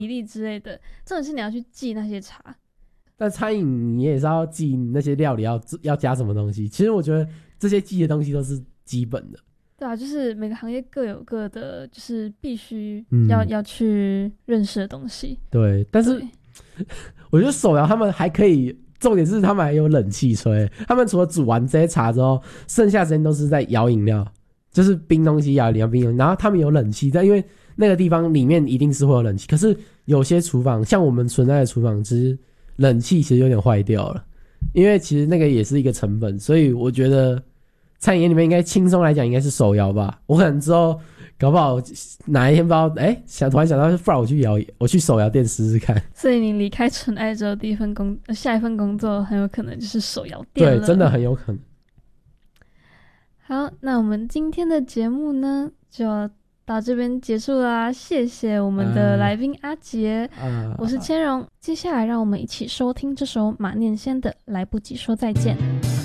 比例之类的，重点是你要去记那些茶。 但餐饮你也是要记那些料理要加什么东西。其实我觉得这些记的东西都是基本的。 对啊，就是每个行业各有各的，就是必须要去认识的东西。 对，但是我觉得手摇他们还可以，重点是他们还有冷气吹。他们除了煮完这些茶之后，剩下时间都是在摇饮料，就是冰东西摇饮料冰东西。然后他们有冷气，但因为那个地方里面一定是会有冷气，可是有些厨房像我们存在的厨房，其实冷气其实有点坏掉了，因为其实那个也是一个成本，所以我觉得餐饮业里面应该轻松来讲应该是手摇吧。我可能之后搞不好哪一天不知道突然想到，不然我去手摇店试试看。 所以你离开纯爱之后，下一份工作很有可能就是手摇店了。 对，真的很有可能。 好，那我们今天的节目呢就到这边结束啦，谢谢我们的来宾阿杰，我是千荣。接下来让我们一起收听这首马念先的《来不及说再见》。